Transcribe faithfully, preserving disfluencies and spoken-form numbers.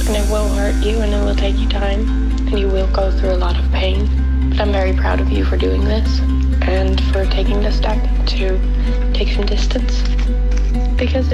and it will hurt you, and it will take you time, and you will go through a lot of pain. But I'm very proud of you for doing this, and for taking the step to take some distance, because